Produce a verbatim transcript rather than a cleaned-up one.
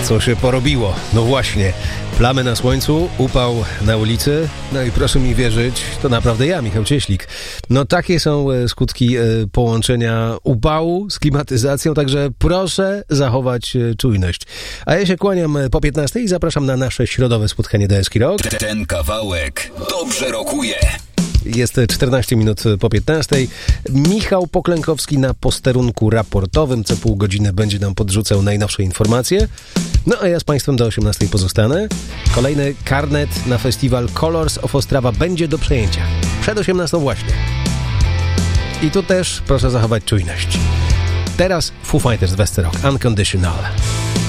co się porobiło. No właśnie, plamy na słońcu, upał na ulicy, no i proszę mi wierzyć, to naprawdę ja, Michał Cieślik. No takie są skutki połączenia upału z klimatyzacją, także proszę zachować czujność. A ja się kłaniam po piętnastej i zapraszam na nasze środowe spotkanie D S K Rock. Ten kawałek dobrze rokuje. Jest czternaście minut po piętnastej. Michał Poklękowski na posterunku raportowym. Co pół godziny będzie nam podrzucał najnowsze informacje. No a ja z Państwem do osiemnastej pozostanę. Kolejny karnet na festiwal Colors of Ostrava będzie do przejęcia. Przed osiemnastą właśnie. I tu też proszę zachować czujność. Teraz Foo Fighters West Rock Unconditional.